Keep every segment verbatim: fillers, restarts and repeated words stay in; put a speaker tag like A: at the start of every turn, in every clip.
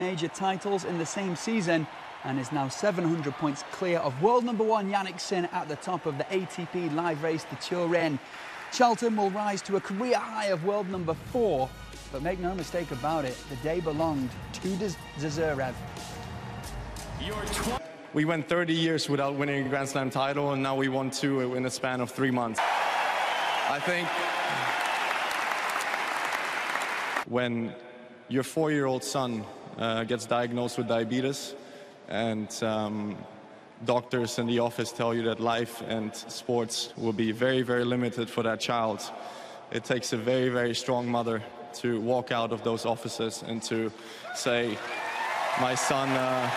A: major titles in the same season and is now seven hundred points clear of world number one Jannik Sinner at the top of the A T P live race to Turin. Shelton will rise to a career high of world number four, but make no mistake about it, the day belonged to Zverev.
B: We went thirty years without winning a Grand Slam title, and now we won two in a span of three months. I think when your four-year-old son uh, gets diagnosed with diabetes, and um, doctors in the office tell you that life and sports will be very, very limited for that child, it takes a very, very strong mother to walk out of those offices and to say, my son, uh,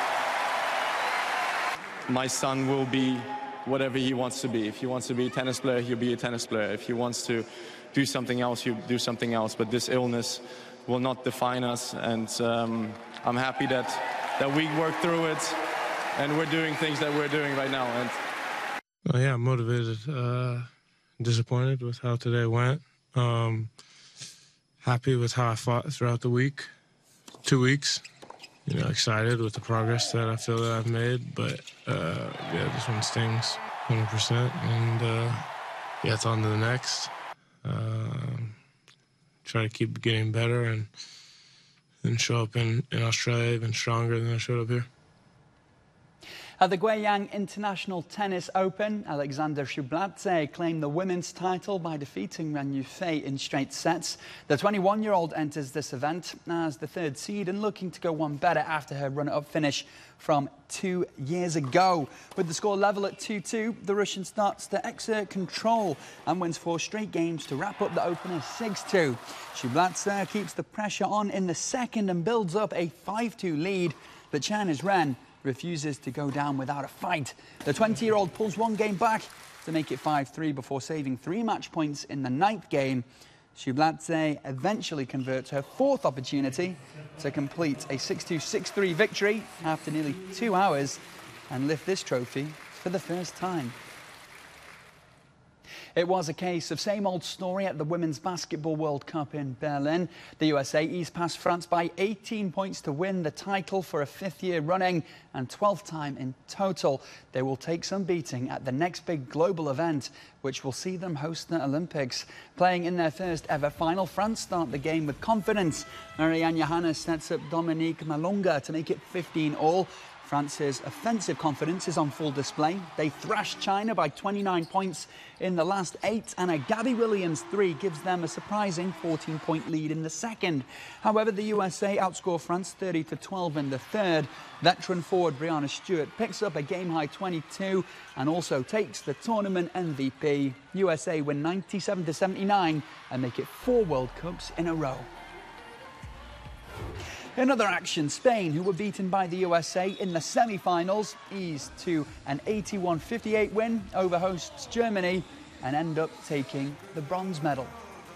B: my son will be whatever he wants to be. If he wants to be a tennis player, he'll be a tennis player. If he wants to do something else, he'll do something else. But this illness will not define us, and um, I'm happy that, that we worked through it, and we're doing things that we're doing right now. And
C: oh, yeah, I'm motivated, uh, disappointed with how today went. Um, happy with how I fought throughout the week, two weeks. You know, excited with the progress that I feel that I've made, but uh, yeah, this one stings one hundred percent, and uh, yeah, it's on to the next. Uh, try to keep getting better and and show up in, in Australia even stronger than I showed up here.
A: At the Guiyang International Tennis Open, Alexander Shubladze claimed the women's title by defeating Ren Yufei in straight sets. The twenty-one-year-old enters this event as the third seed and looking to go one better after her runner-up finish from two years ago. With the score level at two two, the Russian starts to exert control and wins four straight games to wrap up the opener six two. Shubladze keeps the pressure on in the second and builds up a five two lead, but China's Ren refuses to go down without a fight. The twenty-year-old pulls one game back to make it five three before saving three match points in the ninth game. Shubladze eventually converts her fourth opportunity to complete a six two, six three victory after nearly two hours and lift this trophy for the first time. It was a case of same old story at the Women's Basketball World Cup in Berlin. The U S A eased past France by eighteen points to win the title for a fifth year running and twelfth time in total. They will take some beating at the next big global event, which will see them host the Olympics. Playing in their first ever final, France start the game with confidence. Marianne Johannes sets up Dominique Malonga to make it fifteen all. France's offensive confidence is on full display. They thrashed China by twenty-nine points in the last eight, and a Gabby Williams three gives them a surprising fourteen point lead in the second. However, the U S A outscore France thirty to twelve in the third. Veteran forward Brianna Stewart picks up a game-high twenty-two and also takes the tournament M V P. U S A win ninety-seven to seventy-nine and make it four World Cups in a row. In other action, Spain, who were beaten by the U S A in the semi-finals, eased to an eighty-one fifty-eight win over hosts Germany and end up taking the bronze medal.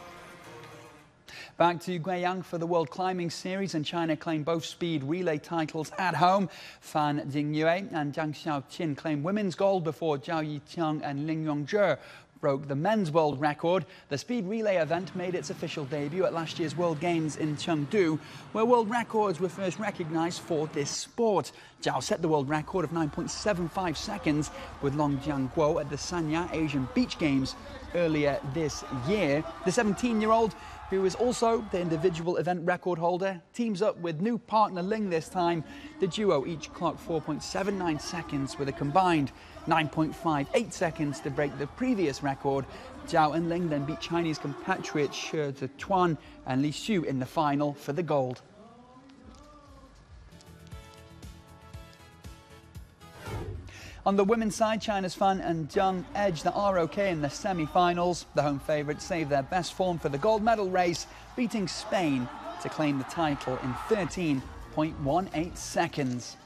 A: Back to Guiyang for the World Climbing Series, and China claim both speed relay titles at home. Fan Jingyue and Jiang Xiaoqin claim women's gold before Zhao Yiqiang and Ling Yongzhe broke the men's world record. The speed relay event made its official debut at last year's World Games in Chengdu, where world records were first recognized for this sport. Zhao set the world record of nine point seven five seconds with Long Jiangguo at the Sanya Asian Beach Games earlier this year. The seventeen-year-old, who is also the individual event record holder, teams up with new partner Ling this time. The duo each clocked four point seven nine seconds with a combined nine point five eight seconds to break the previous record. Zhao and Ling then beat Chinese compatriots Shi Zituan and Li Xu in the final for the gold. On the women's side, China's Fan and Zhang edged the R O K in the semi-finals. The home favourites saved their best form for the gold medal race, beating Spain to claim the title in thirteen point one eight seconds.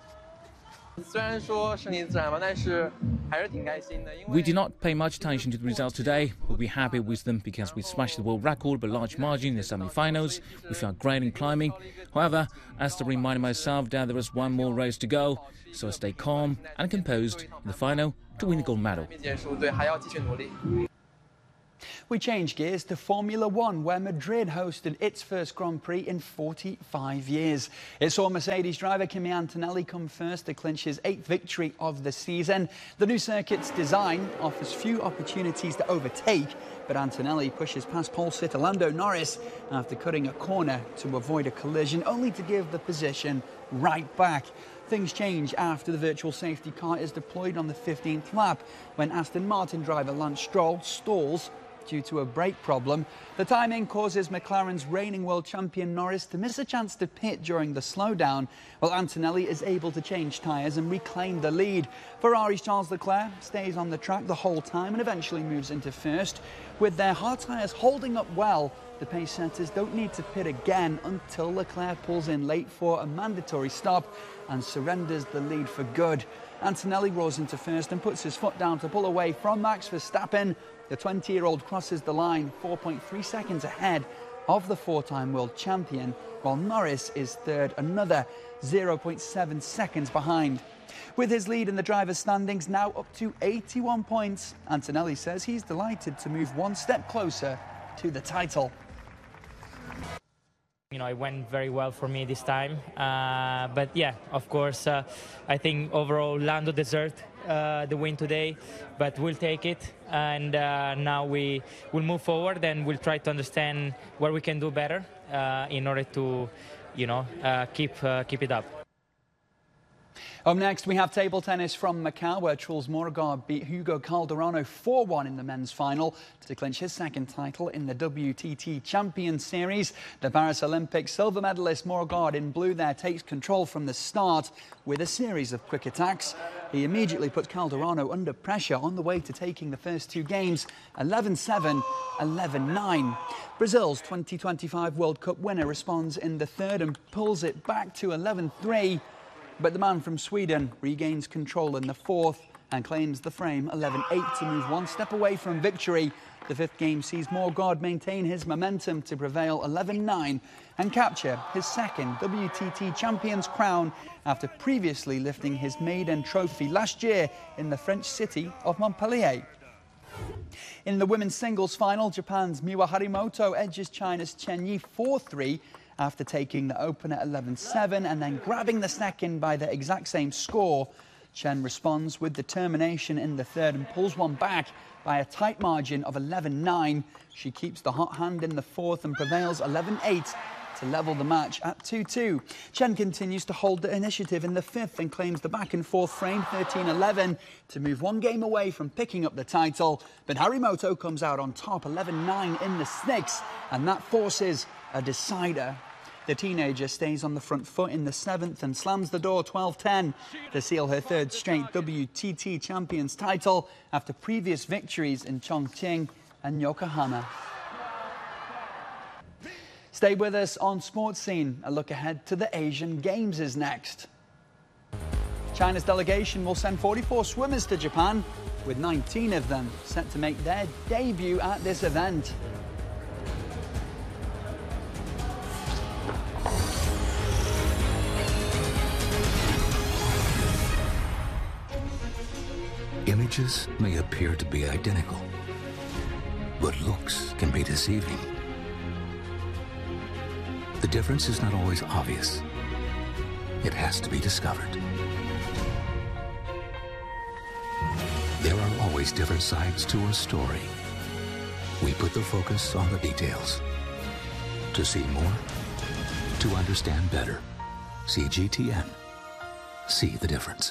D: We did not pay much attention to the results today, but we're happy with them because we smashed the world record by a large margin in the semi-finals. We felt great in climbing. However, I still reminded myself that there was one more race to go, so I stayed calm and composed in the final to win the gold medal.
A: We change gears to Formula One, where Madrid hosted its first Grand Prix in forty-five years. It saw Mercedes driver Kimi Antonelli come first to clinch his eighth victory of the season. The new circuit's design offers few opportunities to overtake, but Antonelli pushes past pole sitter Lando Norris after cutting a corner to avoid a collision, only to give the position right back. Things change after the virtual safety car is deployed on the fifteenth lap, when Aston Martin driver Lance Stroll stalls due to a brake problem. The timing causes McLaren's reigning world champion Norris to miss a chance to pit during the slowdown, while Antonelli is able to change tyres and reclaim the lead. Ferrari's Charles Leclerc stays on the track the whole time and eventually moves into first. With their hard tyres holding up well, the pace setters don't need to pit again until Leclerc pulls in late for a mandatory stop and surrenders the lead for good. Antonelli roars into first and puts his foot down to pull away from Max Verstappen. The twenty-year-old crosses the line four point three seconds ahead of the four-time world champion, while Norris is third, another zero point seven seconds behind. With his lead in the driver's standings now up to eighty-one points, Antonelli says he's delighted to move one step closer to the title.
E: You know, it went very well for me this time, uh, but yeah, of course, uh, I think overall Lando deserved uh, the win today, but we'll take it, and uh, now we will move forward and we'll try to understand where we can do better uh, in order to, you know, uh, keep uh, keep it up.
A: Up next, we have table tennis from Macau, where Truls Moregard beat Hugo Calderano four one in the men's final to clinch his second title in the W T T Champions Series. The Paris Olympic silver medalist Moregard in blue there takes control from the start with a series of quick attacks. He immediately puts Calderano under pressure on the way to taking the first two games, eleven seven, eleven nine. Brazil's twenty twenty-five World Cup winner responds in the third and pulls it back to eleven three. But the man from Sweden regains control in the fourth and claims the frame eleven eight to move one step away from victory. The fifth game sees Moregard maintain his momentum to prevail eleven nine and capture his second W T T Champions crown after previously lifting his maiden trophy last year in the French city of Montpellier. In the women's singles final, Japan's Miwa Harimoto edges China's Chen Yi four three after taking the opener eleven seven and then grabbing the second by the exact same score. Chen responds with determination in the third and pulls one back by a tight margin of eleven nine. She keeps the hot hand in the fourth and prevails eleven eight to level the match at two two. Chen continues to hold the initiative in the fifth and claims the back and forth frame thirteen eleven to move one game away from picking up the title. But Harimoto comes out on top eleven nine in the sixth, and that forces a decider. The teenager stays on the front foot in the seventh and slams the door twelve ten to seal her third straight W T T Champions title after previous victories in Chongqing and Yokohama. Stay with us on Sports Scene. A look ahead to the Asian Games is next. China's delegation will send forty-four swimmers to Japan, with nineteen of them set to make their debut at this event.
F: Images may appear to be identical, but looks can be deceiving. The difference is not always obvious. It has to be discovered. There are always different sides to a story. We put the focus on the details. To see more, to understand better. C G T N. See the difference.